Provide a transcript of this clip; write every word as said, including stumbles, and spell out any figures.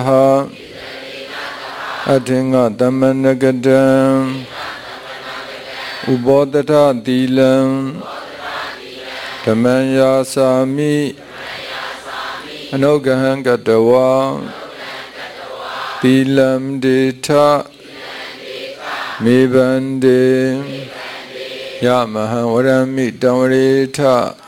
အထင်္ဂသမဏဂတံဥပောတထသီလံဓမ္မံယာစာမိအနုဂဟံကတဝါသီလံဒေထမေဘန္တေယမဟံဝရမိတံဝရေထ